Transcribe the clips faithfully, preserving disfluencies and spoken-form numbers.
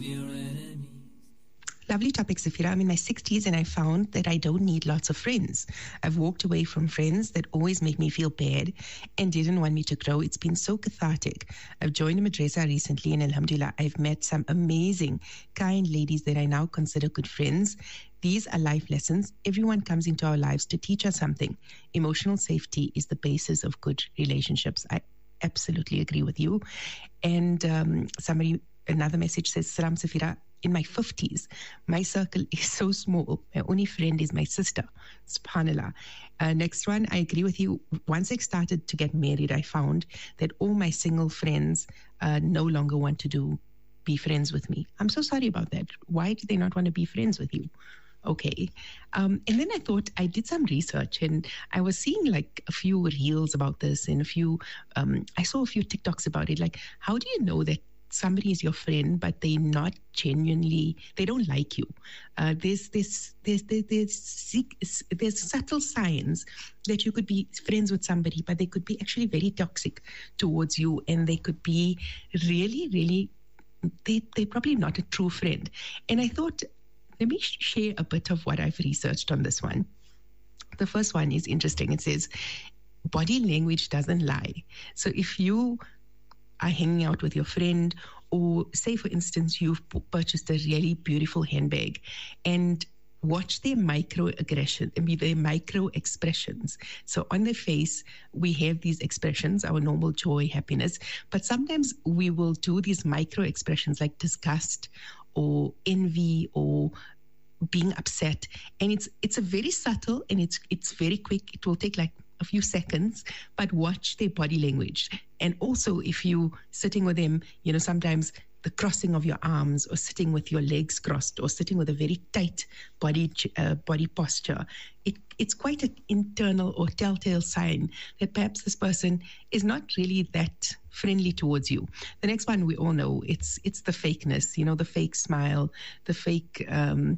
Lovely topic, Safira. I'm in my sixties and I found that I don't need lots of friends. I've walked away from friends that always make me feel bad and didn't want me to grow. It's been so cathartic. I've joined a madrasa recently and alhamdulillah, I've met some amazing, kind ladies that I now consider good friends. These are life lessons. Everyone comes into our lives to teach us something. Emotional safety is the basis of good relationships. I absolutely agree with you. And um, somebody, another message says, Salam Safira, in my fifties, my circle is so small. My only friend is my sister. SubhanAllah. Uh, next one, I agree with you. Once I started to get married, I found that all my single friends uh, no longer want to do be friends with me. I'm so sorry about that. Why do they not want to be friends with you? Okay. Um, and then I thought, I did some research and I was seeing like a few reels about this and a few, um, I saw a few TikToks about it. Like, how do you know that somebody is your friend, but they're not genuinely, they don't like you? Uh, there's this, there's, there's, there's, there's subtle signs that you could be friends with somebody, but they could be actually very toxic towards you. And they could be really, really, they, they're probably not a true friend. And I thought, let me share a bit of what I've researched on this one. The first one is interesting. It says, body language doesn't lie. So if you are hanging out with your friend, or say, for instance, you've p- purchased a really beautiful handbag and watch their microaggression, I mean, their micro expressions. So on their face, we have these expressions, our normal joy, happiness, but sometimes we will do these micro expressions like disgust or envy or being upset. And it's it's a very subtle and it's it's very quick. It will take like a few seconds, but watch their body language. And also if you sitting with them, you know, sometimes the crossing of your arms or sitting with your legs crossed or sitting with a very tight body uh, body posture, it, it's quite an internal or telltale sign that perhaps this person is not really that friendly towards you. The next one we all know, it's it's the fakeness, you know, the fake smile, the fake um,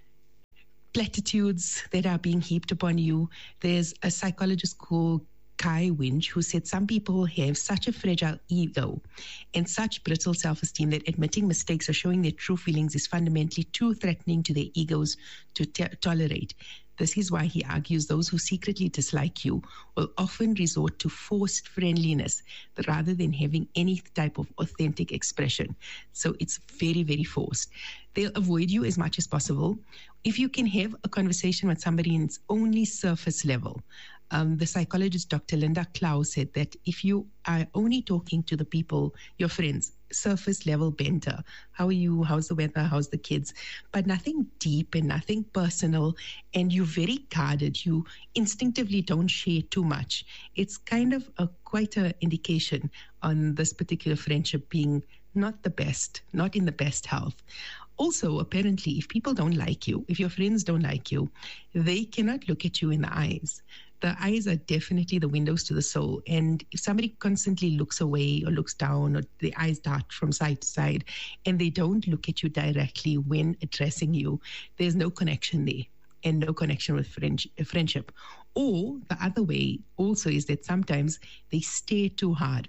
platitudes that are being heaped upon you. There's a psychologist called Kai Winch, who said some people have such a fragile ego and such brittle self-esteem that admitting mistakes or showing their true feelings is fundamentally too threatening to their egos to te- tolerate. This is why he argues those who secretly dislike you will often resort to forced friendliness rather than having any type of authentic expression. So it's very, very forced. They'll avoid you as much as possible. If you can have a conversation with somebody and it's only surface level, Um, the psychologist Doctor Linda Klaus said that if you are only talking to the people, your friends, surface level banter, how are you, how's the weather, how's the kids, but nothing deep and nothing personal, and you're very guarded, you instinctively don't share too much, it's kind of a quite an indication on this particular friendship being not the best, not in the best health. Also, apparently, if people don't like you, if your friends don't like you, they cannot look at you in the eyes. The eyes are definitely the windows to the soul. And if somebody constantly looks away or looks down or the eyes dart from side to side and they don't look at you directly when addressing you, there's no connection there and no connection with friend- friendship. Or the other way also is that sometimes they stare too hard.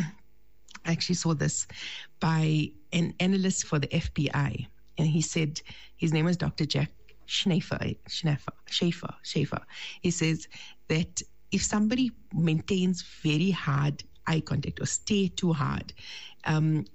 I actually saw this by an analyst for the F B I. And he said, his name was Doctor Jack Schnefer, Schnefer, Schaefer, Schaefer. He says that if somebody maintains very hard eye contact or stare too hard, um,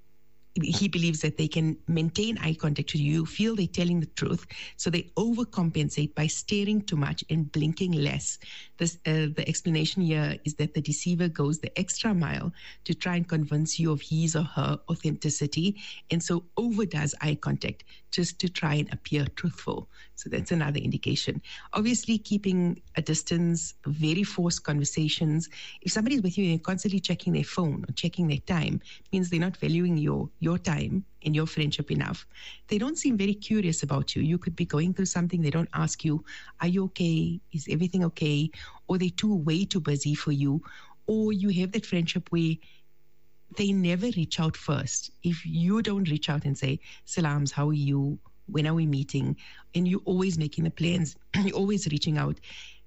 he believes that they can maintain eye contact with you, feel they're telling the truth, so they overcompensate by staring too much and blinking less. This, uh, the explanation here is that the deceiver goes the extra mile to try and convince you of his or her authenticity, and so overdoes eye contact just to try and appear truthful. So that's another indication. Obviously, keeping a distance, very forced conversations. If somebody's with you and they're constantly checking their phone or checking their time, means they're not valuing your your time and your friendship enough. They don't seem very curious about you. You could be going through something. They don't ask you, are you okay? Is everything okay? Or they're too way too busy for you. Or you have that friendship where they never reach out first. If you don't reach out and say, Salams, how are you? When are we meeting? And you're always making the plans. You're always reaching out.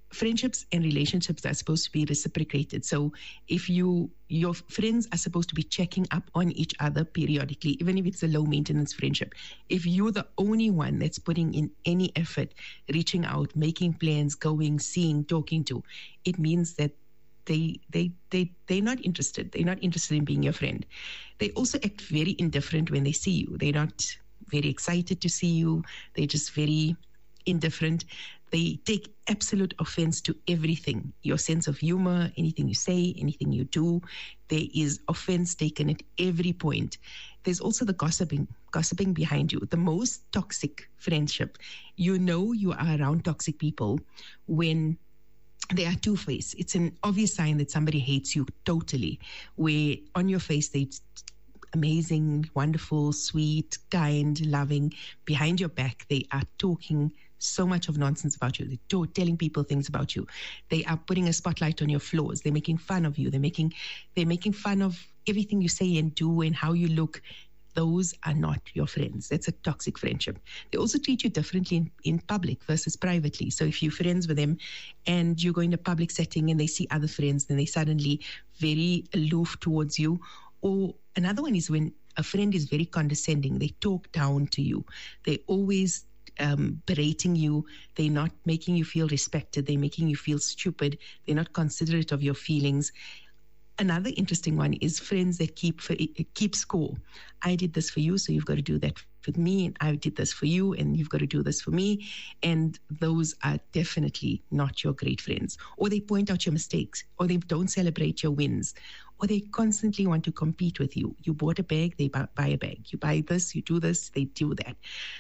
friendships and relationships are supposed to be reciprocated. So if you, your friends are supposed to be checking up on each other periodically, even if it's a low maintenance friendship. If you're the only one that's putting in any effort, reaching out, making plans, going, seeing, talking to, it means that they they they they're not interested. They're not interested in being your friend. They also act very indifferent when they see you. They're not very excited to see you. They're just very indifferent. They take absolute offense to everything. Your sense of humor, anything you say, anything you do, there is offense taken at every point. There's also the gossiping, gossiping behind you. The most toxic friendship. You know you are around toxic people when they are two-faced. It's an obvious sign that somebody hates you totally, where on your face they amazing, wonderful, sweet, kind, loving. Behind your back, they are talking so much of nonsense about you. They're telling people things about you. They are putting a spotlight on your flaws. They're making fun of you. They're making they're making fun of everything you say and do and how you look. Those are not your friends. That's a toxic friendship. They also treat you differently in, in public versus privately. So if you're friends with them and you go in a public setting and they see other friends, then they suddenly very aloof towards you. Or another one is when a friend is very condescending. They talk down to you. They always Um, berating you. They're not making you feel respected. They're making you feel stupid. They're not considerate of your feelings. Another interesting one is friends that keep for, keep score. I did this for you, so you've got to do that for me. And I did this for you, and you've got to do this for me. And those are definitely not your great friends. Or they point out your mistakes, or they don't celebrate your wins, or they constantly want to compete with you. You bought a bag, they buy a bag. You buy this, you do this, they do that.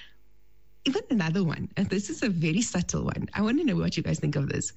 Even another one, and this is a very subtle one. I want to know what you guys think of this.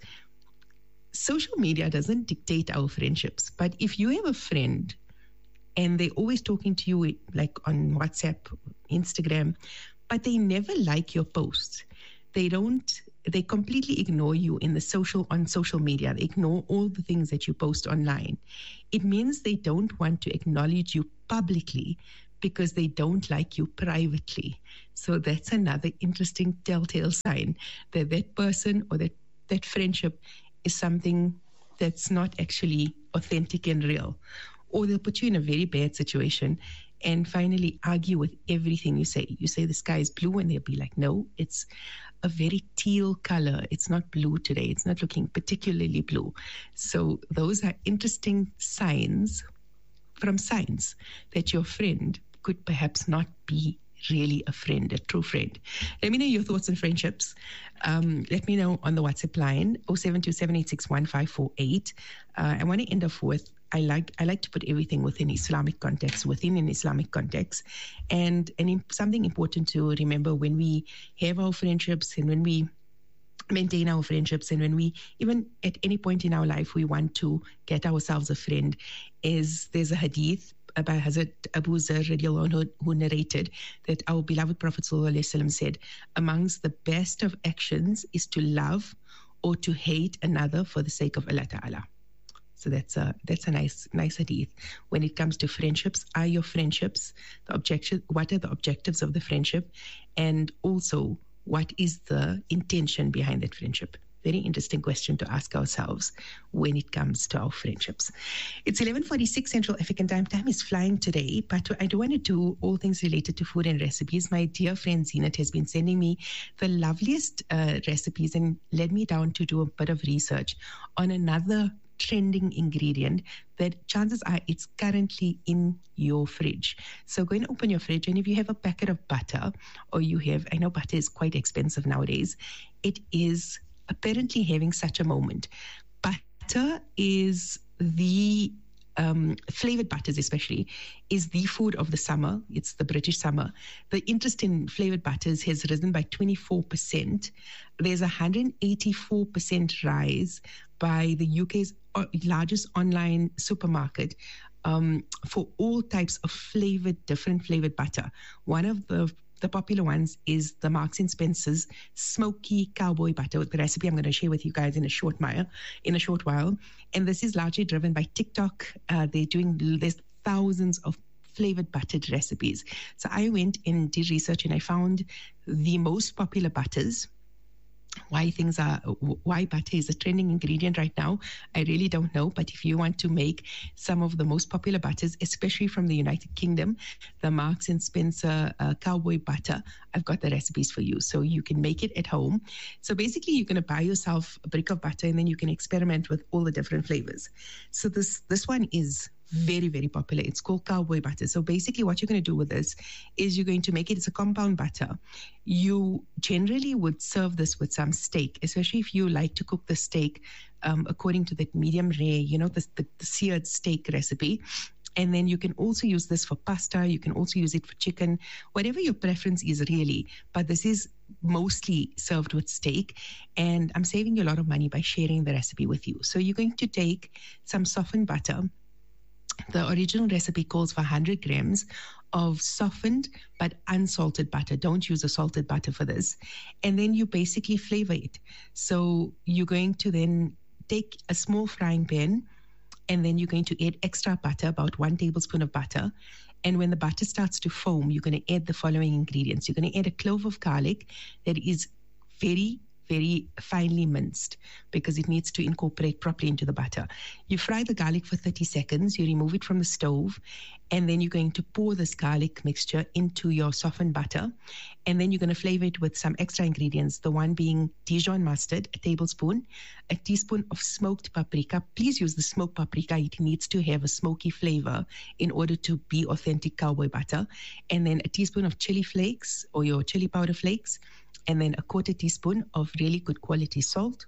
Social media doesn't dictate our friendships, but if you have a friend and they're always talking to you like on WhatsApp, Instagram, but they never like your posts, they don't, they completely ignore you in the social, on social media. They ignore all the things that you post online. It means they don't want to acknowledge you publicly because they don't like you privately. So that's another interesting telltale sign that that person or that, that friendship is something that's not actually authentic and real. Or they'll put you in a very bad situation and finally argue with everything you say. You say the sky is blue and they'll be like, no, it's a very teal color. It's not blue today. It's not looking particularly blue. So those are interesting signs from science that your friend could perhaps not be really a friend, a true friend. Let me know your thoughts on friendships. Um, let me know on the WhatsApp line, oh seven two seven eight six one five four eight. Uh, I want to end off with, I like I like to put everything within Islamic context, within an Islamic context. And, and something important to remember when we have our friendships and when we maintain our friendships and when we, even at any point in our life, we want to get ourselves a friend, is there's a hadith by Hazrat Abu Zar radiallahu anhu, who narrated that our beloved Prophet sallallahu alaihi wasallam said, amongst the best of actions is to love or to hate another for the sake of Allah Ta'ala. So that's a that's a nice nice hadith. When it comes to friendships, are your friendships the objection? What are the objectives of the friendship, and also what is the intention behind that friendship? Very interesting question to ask ourselves when it comes to our friendships. It's eleven forty-six Central African Time. Time is flying today, but I do want to do all things related to food and recipes. My dear friend Zenat has been sending me the loveliest uh, recipes and led me down to do a bit of research on another trending ingredient that chances are it's currently in your fridge. So go and open your fridge, and if you have a packet of butter, or you have, I know butter is quite expensive nowadays, it is apparently having such a moment. Butter is the um, flavored butters especially is the food of the summer. It's the British summer. The interest in flavored butters has risen by twenty-four percent. There's a one hundred eighty-four percent rise by the U K's largest online supermarket um, for all types of flavored, different flavored butter. One of the The popular ones is the Marks and Spencer's smoky cowboy butter, the recipe I'm going to share with you guys in a short while. In a short while, and this is largely driven by TikTok. Uh, they're doing there's thousands of flavored buttered recipes. So I went and did research, and I found the most popular butters why things are why butter is a trending ingredient right now, I really don't know. But if you want to make some of the most popular butters, especially from the United Kingdom, the Marks and Spencer uh, cowboy butter, I've got the recipes for you, so you can make it at home. So basically you're going to buy yourself a brick of butter, and then you can experiment with all the different flavors. So this this one is very, very popular. It's called cowboy butter. So basically what you're going to do with this is you're going to make it, it's a compound butter. You generally would serve this with some steak, especially if you like to cook the steak um, according to the medium rare, you know, the, the, the seared steak recipe. And then you can also use this for pasta. You can also use it for chicken, whatever your preference is really. But this is mostly served with steak. And I'm saving you a lot of money by sharing the recipe with you. So you're going to take some softened butter. The original recipe calls for one hundred grams of softened but unsalted butter. Don't use a salted butter for this. And then you basically flavor it. So you're going to then take a small frying pan, and then you're going to add extra butter, about one tablespoon of butter. And when the butter starts to foam, you're going to add the following ingredients. You're going to add a clove of garlic that is very very finely minced, because it needs to incorporate properly into the butter. You fry the garlic for thirty seconds, you remove it from the stove, and then you're going to pour this garlic mixture into your softened butter. And then you're going to flavor it with some extra ingredients, the one being Dijon mustard, a tablespoon, a teaspoon of smoked paprika. Please use the smoked paprika. It needs to have a smoky flavor in order to be authentic cowboy butter. And then a teaspoon of chili flakes or your chili powder flakes, and then a quarter teaspoon of really good quality salt.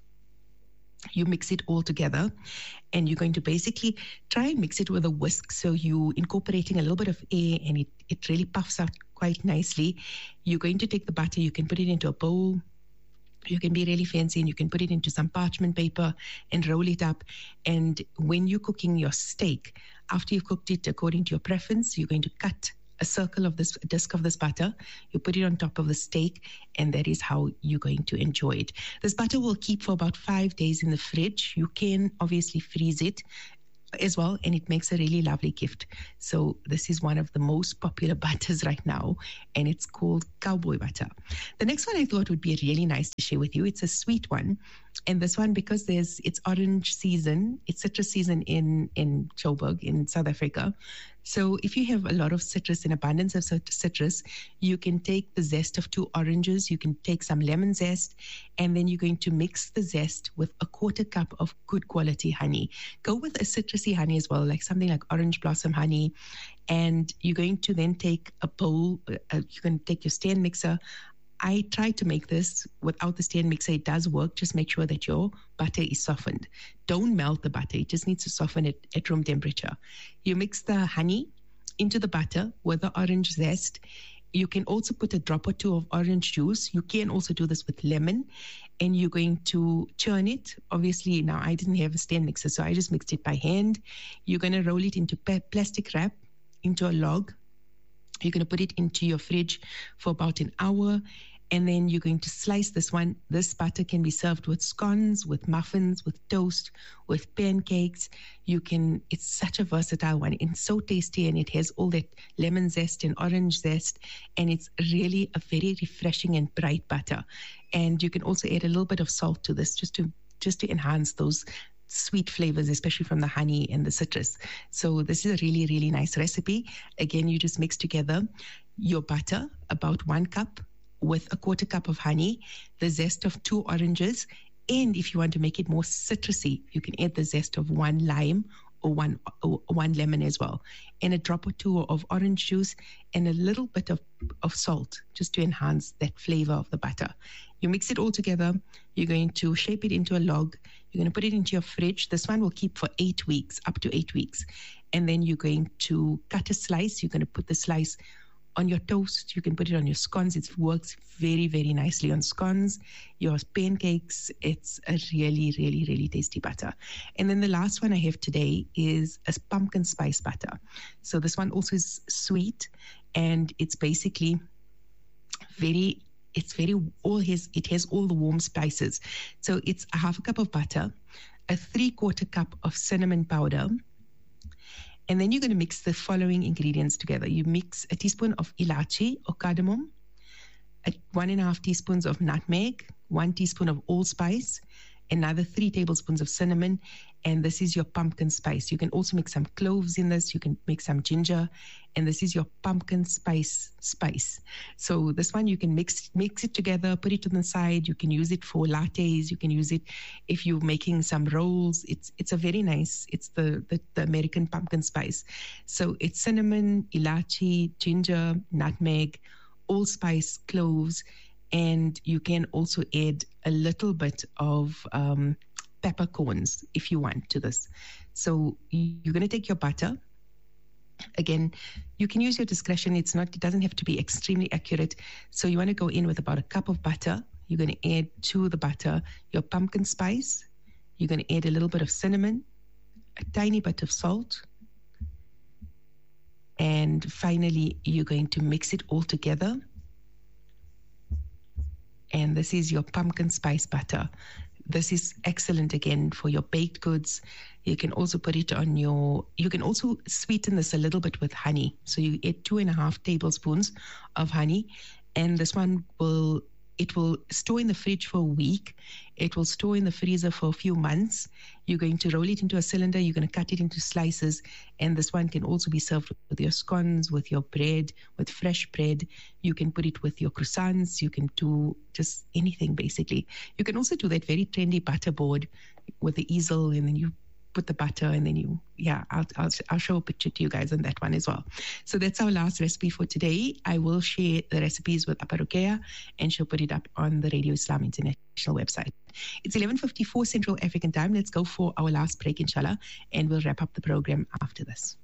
You mix it all together, and you're going to basically try and mix it with a whisk. So you incorporating a little bit of air, and it, it really puffs out quite nicely. You're going to take the butter, you can put it into a bowl. You can be really fancy, and you can put it into some parchment paper and roll it up. And when you're cooking your steak, after you've cooked it according to your preference, you're going to cut a circle of this, a disc of this butter. You put it on top of the steak, and that is how you're going to enjoy it. This butter will keep for about five days in the fridge. You can obviously freeze it as well, and it makes a really lovely gift. So this is one of the most popular butters right now, and it's called cowboy butter. The next one I thought would be really nice to share with you. It's a sweet one, and this one, because there's it's orange season, it's citrus season in in Joburg in South Africa. So if you have a lot of citrus, an abundance of citrus, you can take the zest of two oranges, you can take some lemon zest, and then you're going to mix the zest with a quarter cup of good quality honey. Go with a citrusy honey as well, like something like orange blossom honey. And you're going to then take a bowl, uh, you're going to take your stand mixer. I try to make this without the stand mixer. It does work. Just make sure that your butter is softened. Don't melt the butter. It just needs to soften it at room temperature. You mix the honey into the butter with the orange zest. You can also put a drop or two of orange juice. You can also do this with lemon, and you're going to churn it. Obviously, now I didn't have a stand mixer, so I just mixed it by hand. You're going to roll it into plastic wrap, into a log. You're going to put it into your fridge for about an hour, and then you're going to slice this one. This butter can be served with scones, with muffins, with toast, with pancakes. You can, it's such a versatile one. It's so tasty, and it has all that lemon zest and orange zest, and it's really a very refreshing and bright butter. And you can also add a little bit of salt to this just to just to enhance those sweet flavors, especially from the honey and the citrus. So this is a really, really nice recipe. Again, you just mix together your butter, about one cup, with a quarter cup of honey, the zest of two oranges, and if you want to make it more citrusy, you can add the zest of one lime or one or one lemon as well, and a drop or two of orange juice, and a little bit of, of salt just to enhance that flavor of the butter. You mix it all together. You're going to shape it into a log. You're going to put it into your fridge. This one will keep for eight weeks, up to eight weeks. And then you're going to cut a slice. You're going to put the slice on your toast. You can put it on your scones. It works very, very nicely on scones, your pancakes. It's a really, really, really tasty butter. And then the last one I have today is a pumpkin spice butter. So this one also is sweet, and it's basically very, it's very, all his, it has all the warm spices. So it's a half a cup of butter, a three quarter cup of cinnamon powder, and then you're going to mix the following ingredients together. You mix a teaspoon of ilachi or cardamom, a one and a half teaspoons of nutmeg, one teaspoon of allspice, another three tablespoons of cinnamon, and this is your pumpkin spice. You can also make some cloves in this. You can make some ginger, and this is your pumpkin spice spice. So this one you can mix mix it together, put it on the side. You can use it for lattes. You can use it if you're making some rolls. It's it's a very nice. It's the the, the American pumpkin spice. So it's cinnamon, ilachi, ginger, nutmeg, allspice, cloves, and you can also add a little bit of um, peppercorns if you want to this. So you're going to take your butter. Again, you can use your discretion. It's not, it doesn't have to be extremely accurate. So you want to go in with about a cup of butter. You're going to add to the butter your pumpkin spice. You're going to add a little bit of cinnamon, a tiny bit of salt. And finally, you're going to mix it all together. And this is your pumpkin spice butter. This is excellent again for your baked goods. You can also put it on your, you can also sweeten this a little bit with honey. So you add two and a half tablespoons of honey, and this one will, it will store in the fridge for a week. It will store in the freezer for a few months. You're going to roll it into a cylinder. You're going to cut it into slices. And this one can also be served with your scones, with your bread, with fresh bread. You can put it with your croissants. You can do just anything, basically. You can also do that very trendy butter board with the easel, and then you put the butter, and then you, yeah, I'll, I'll, I'll show a picture to you guys on that one as well. So that's our last recipe for today. I will share the recipes with Aparukea, and she'll put it up on the Radio Islam International website. It's eleven fifty-four Central African time. Let's go for our last break, inshallah, and we'll wrap up the program after this.